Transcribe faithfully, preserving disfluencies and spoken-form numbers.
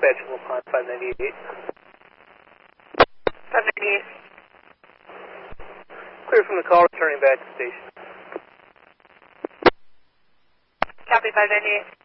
dispatch will find five ninety-eight. five ninety-eight. Clear from the call, returning back to station. Copy five ninety-eight.